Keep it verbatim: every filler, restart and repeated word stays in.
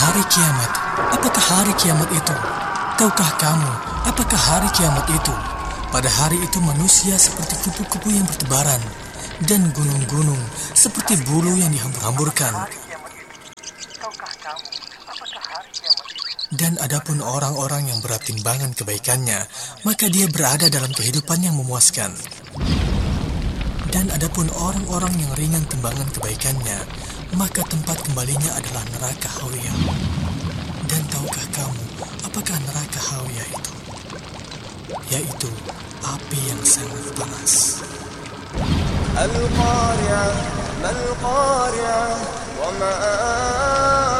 Hari kiamat. Apakah hari kiamat itu? Tahukah kamu, apakah hari kiamat itu? Pada hari itu manusia seperti kupu-kupu yang bertebaran, dan gunung-gunung seperti bulu yang dihambur-hamburkan. Dan adapun orang-orang yang berat timbangan kebaikannya, maka dia berada dalam kehidupan yang memuaskan. Dan adapun orang-orang yang ringan timbangan kebaikannya, maka tempat kembalinya adalah neraka Hawiyah. Dan tahukah kamu, apakah neraka Hawiyah itu? Yaitu api yang sangat panas. Al-Qari'ah, Mal-Qari'ah, wa ma